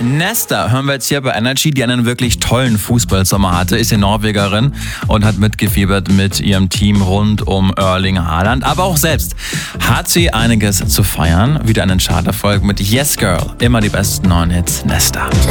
Nesta hören wir jetzt hier bei Energy, die einen wirklich tollen Fußballsommer hatte, ist ja Norwegerin und hat mitgefiebert mit ihrem Team rund um Erling Haaland. Aber auch selbst hat sie einiges zu feiern. Wieder einen Charterfolg mit Yes Girl. Immer die besten neuen Hits. Nesta.